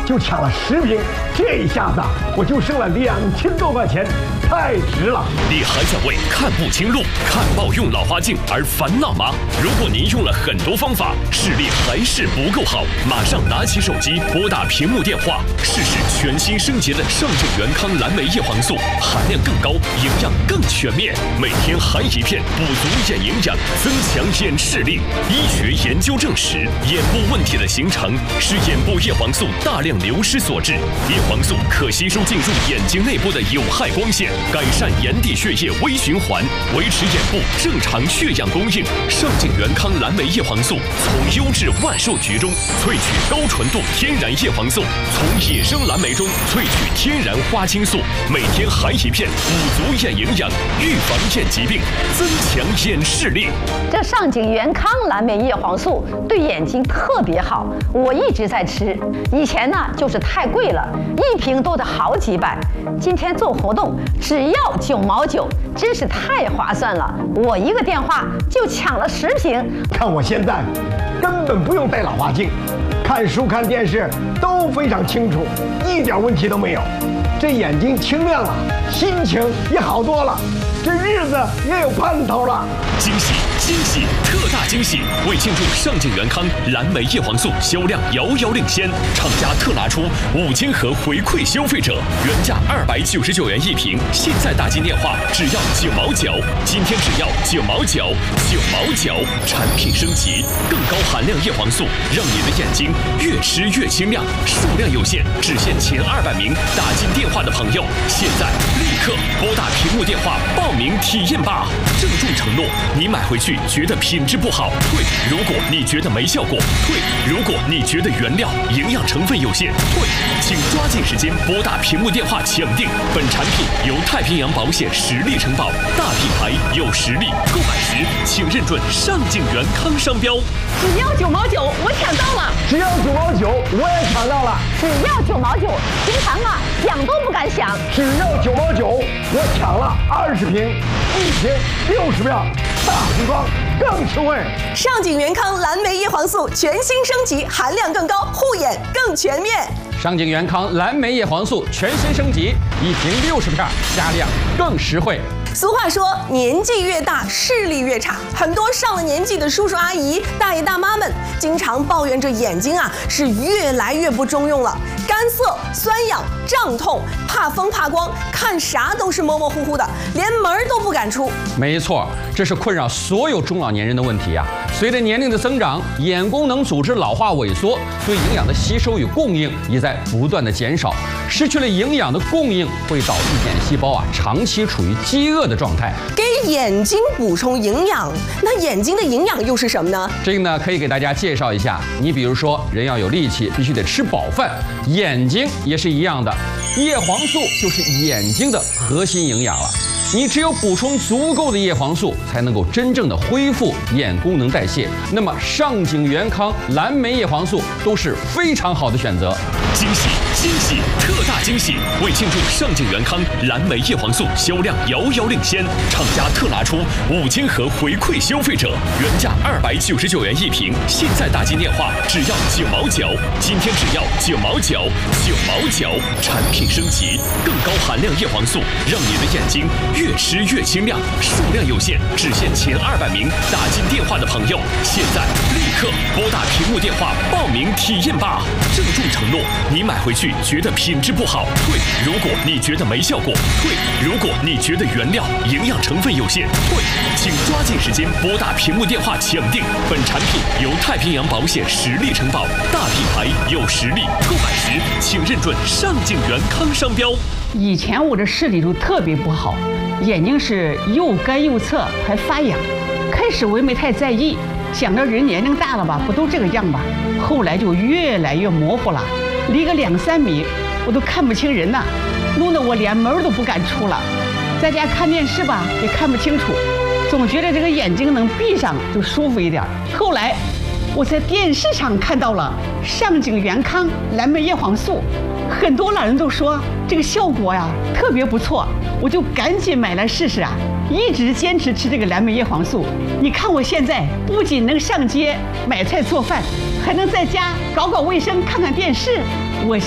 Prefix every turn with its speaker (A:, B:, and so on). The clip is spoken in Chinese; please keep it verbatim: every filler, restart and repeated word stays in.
A: 就抢了十瓶，这一下子我就剩了两千多块钱，太值了。
B: 你还在为看不清路、看报用老花镜而烦恼吗？如果您用了很多方法，视力还是不够好，马上拿起手机拨打屏幕电话，试试全新升级的上证元康蓝莓叶黄素，含量更高，营养更全面，每天含一片，补足眼营养，增强眼视力。医学研究证实，眼部问题的形成是眼部叶黄素大量流失所致。叶黄素可吸收进入眼睛内部的有害光线，改善眼底血液微循环，维持眼部正常血氧供应。上镜元康蓝莓叶黄素从优质万寿菊中萃取高纯度天然叶黄素，从野生蓝莓中萃取天然花青素，每天含一片，补足眼营养，预防眼疾病，增强眼视力。
C: 这上镜元康蓝莓叶黄素对眼睛特别好，我一直在吃。以前呢就是太贵了，一瓶都得好几百。今天做活动只要九毛九，真是太划算了。我一个电话就抢了十瓶。
A: 看我现在，根本不用戴老花镜，看书看电视都非常清楚，一点问题都没有。这眼睛清亮了，心情也好多了，这日子也有盼头了。
B: 惊喜惊喜特大惊喜！为庆祝上镜元康蓝莓叶黄素销量遥遥领先，厂家特拿出五千盒回馈消费者，原价二百九十九元一瓶，现在打进电话只要九毛九，今天只要九毛九，九毛九，产品升级，更高含量叶黄素，让你的眼睛越吃越清亮。数量有限，只限前二百名打进电话的朋友，现在立刻拨打屏幕电话报名体验吧！郑重承诺，你买回去觉得品质不好，退；如果你觉得没效果，退；如果你觉得原料营养成分有限，退。请抓紧时间拨打屏幕电话抢定。本产品由太平洋保险实力承保，大品牌有实力，购买时请认准上镜元康商标。
C: 只要九毛九，我抢到了！
A: 只要九毛九，我也抢到了！
C: 只要九毛九，平常啊想都不敢想。
A: 只要九毛九，我抢了二十瓶，一瓶六十票，大瓶装更实惠。
D: 上镜元康蓝莓叶黄素全新升级，含量更高，护眼更全面。
E: 上镜元康蓝莓叶黄素全新升级，一瓶六十片，加量更实惠。
D: 俗话说，年纪越大，视力越差。很多上了年纪的叔叔阿姨、大爷大妈们，经常抱怨着眼睛啊是越来越不中用了，干涩、酸痒、胀痛，怕风怕光，看啥都是模模糊糊的，连门都不敢出。
E: 没错，这是困扰所有中老年人的问题啊。随着年龄的增长，眼功能组织老化萎缩，对营养的吸收与供应也在不断的减少。失去了营养的供应，会导致眼细胞啊长期处于饥饿的状态。
D: 给眼睛补充营养，那眼睛的营养又是什么呢？
E: 这个呢，可以给大家介绍一下。你比如说，人要有力气，必须得吃饱饭，眼睛也是一样的。叶黄素就是眼睛的核心营养了。你只有补充足够的叶黄素，才能够真正的恢复眼功能代谢。那么上镜元康蓝莓叶黄素都是非常好的选择。
B: 惊喜惊喜特大惊喜！为庆祝上镜元康蓝莓叶黄素销量遥遥领先，厂家特拿出五千盒回馈消费者，原价二百九十九元一瓶，现在打进电话只要九毛九，今天只要九毛九，九毛九，产品升级，更高含量叶黄素，让你的眼睛越吃越清亮。数量有限，只限前二百名打进电话的朋友，现在立刻拨打屏幕电话报名体验吧！郑重承诺，你买回去觉得品质不好，退；如果你觉得没效果，退；如果你觉得原料营养成分有限，退。请抓紧时间拨打屏幕电话抢定。本产品由太平洋保险实力承保，大品牌有实力，购买时请认准上镜元康商标。
F: 以前我的视力就特别不好，眼睛是又干又涩，还发痒。开始我也没太在意，想着人年龄大了吧，不都这个样吧。后来就越来越模糊了，离个两三米我都看不清人呐，弄得我连门都不敢出了。在家看电视吧，也看不清楚，总觉得这个眼睛能闭上就舒服一点。后来我在电视上看到了上镜元康蓝莓叶黄素，很多老人都说这个效果呀特别不错，我就赶紧买来试试啊，一直坚持吃这个蓝莓叶黄素。你看我现在不仅能上街买菜做饭，还能在家搞搞卫生、看看电视。我